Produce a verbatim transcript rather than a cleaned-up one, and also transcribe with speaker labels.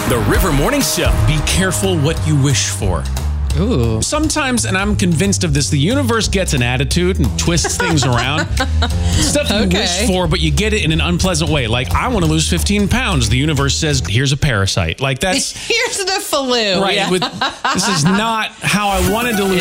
Speaker 1: The River Morning Show. Be careful what you wish for.
Speaker 2: Ooh.
Speaker 1: Sometimes, and I'm convinced of this, the universe gets an attitude and twists things around. Stuff you
Speaker 2: Okay.
Speaker 1: wish for, but you get it in an unpleasant way. Like, I want to lose fifteen pounds. The universe says, here's a parasite. Like, that's...
Speaker 2: Here's the flu.
Speaker 1: Right.
Speaker 2: Yeah.
Speaker 1: With, this is not how I wanted to lose